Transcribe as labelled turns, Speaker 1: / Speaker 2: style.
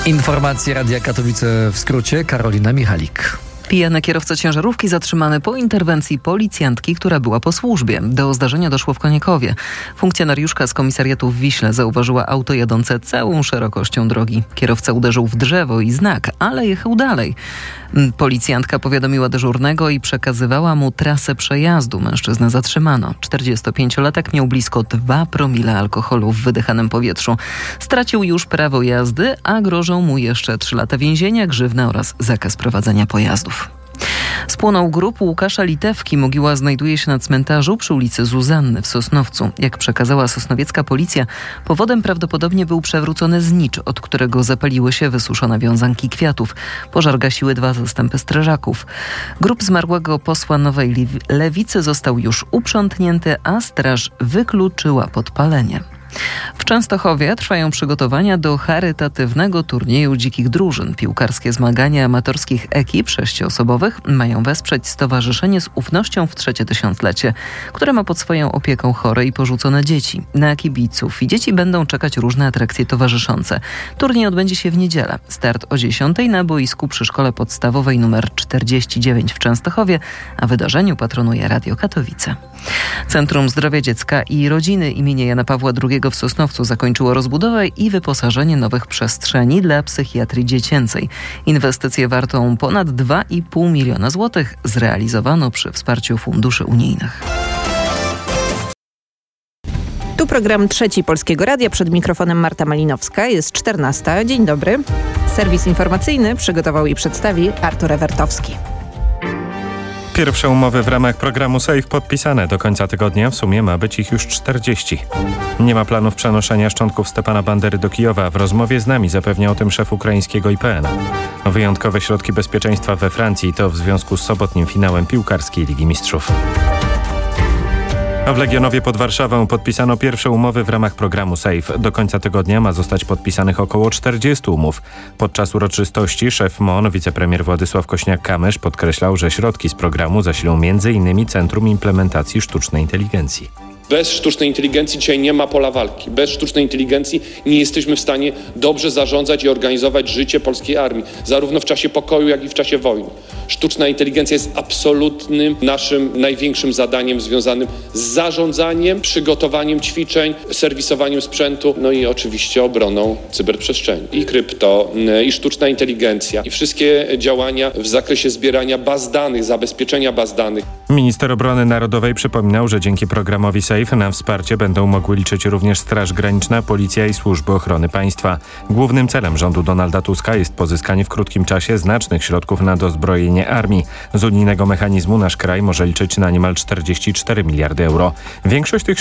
Speaker 1: Informacje Radia Katowice w skrócie. Karolina Michalik.
Speaker 2: Pijany kierowca ciężarówki zatrzymany po interwencji policjantki, która była po służbie. Do zdarzenia doszło w Koniekowie. Funkcjonariuszka z komisariatu w Wiśle zauważyła auto jadące całą szerokością drogi. Kierowca uderzył w drzewo i znak, ale jechał dalej. Policjantka powiadomiła dyżurnego i przekazywała mu trasę przejazdu. Mężczyznę zatrzymano. 45-latek miał blisko 2 promile alkoholu w wydychanym powietrzu. Stracił już prawo jazdy, a grożą mu jeszcze 3 lata więzienia, grzywna oraz zakaz prowadzenia pojazdów. Spłonął grób Łukasza Litewki. Mogiła znajduje się na cmentarzu przy ulicy Zuzanny w Sosnowcu. Jak przekazała sosnowiecka policja, powodem prawdopodobnie był przewrócony znicz, od którego zapaliły się wysuszone wiązanki kwiatów. Pożar gasiły 2 zastępy strażaków. Grób zmarłego posła Nowej Lewicy został już uprzątnięty, a straż wykluczyła podpalenie. W Częstochowie trwają przygotowania do charytatywnego turnieju dzikich drużyn. Piłkarskie zmagania amatorskich ekip 6-osobowych mają wesprzeć Stowarzyszenie z Ufnością w 3. tysiąclecie, które ma pod swoją opieką chore i porzucone dzieci. Na kibiców i dzieci będą czekać różne atrakcje towarzyszące. Turniej odbędzie się w niedzielę. Start o 10:00 na boisku przy Szkole Podstawowej nr 49 w Częstochowie, a wydarzeniu patronuje Radio Katowice. Centrum Zdrowia Dziecka i Rodziny imienia Jana Pawła II w Sosnowcu zakończyło rozbudowę i wyposażenie nowych przestrzeni dla psychiatrii dziecięcej. Inwestycję wartą ponad 2,5 miliona złotych zrealizowano przy wsparciu funduszy unijnych.
Speaker 3: Tu program Trzeci Polskiego Radia. Przed mikrofonem Marta Malinowska. Jest 14:00. Dzień dobry. Serwis informacyjny przygotował i przedstawi Artur Ewertowski.
Speaker 4: Pierwsze umowy w ramach programu SAFE podpisane do końca tygodnia. W sumie ma być ich już 40. Nie ma planów przenoszenia szczątków Stepana Bandery do Kijowa. W rozmowie z nami zapewnia o tym szef ukraińskiego IPN. Wyjątkowe środki bezpieczeństwa we Francji to w związku z sobotnim finałem piłkarskiej Ligi Mistrzów. A w Legionowie pod Warszawą podpisano pierwsze umowy w ramach programu SAFE. Do końca tygodnia ma zostać podpisanych około 40 umów. Podczas uroczystości szef MON, wicepremier Władysław Kośniak-Kamysz podkreślał, że środki z programu zasilą m.in. Centrum Implementacji Sztucznej Inteligencji.
Speaker 5: Bez sztucznej inteligencji dzisiaj nie ma pola walki. Bez sztucznej inteligencji nie jesteśmy w stanie dobrze zarządzać i organizować życie polskiej armii, zarówno w czasie pokoju, jak i w czasie wojny. Sztuczna inteligencja jest absolutnym naszym największym zadaniem związanym z zarządzaniem, przygotowaniem ćwiczeń, serwisowaniem sprzętu, no i oczywiście obroną cyberprzestrzeni. I krypto, i sztuczna inteligencja, i wszystkie działania w zakresie zbierania baz danych, zabezpieczenia baz danych.
Speaker 4: Minister Obrony Narodowej przypominał, że dzięki programowi SAFE na wsparcie będą mogły liczyć również Straż Graniczna, Policja i Służby Ochrony Państwa. Głównym celem rządu Donalda Tuska jest pozyskanie w krótkim czasie znacznych środków na dozbrojenie armii. Z unijnego mechanizmu nasz kraj może liczyć na niemal 44 miliardy euro. Większość tych